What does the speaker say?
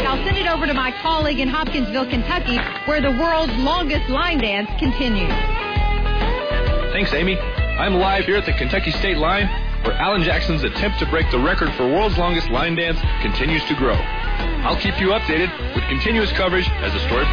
I'll send it over to my colleague in Hopkinsville, Kentucky, where the world's longest line dance continues. Thanks, Amy. I'm live here at the Kentucky State Line, where Alan Jackson's attempt to break the record for world's longest line dance continues to grow. I'll keep you updated with continuous coverage as the story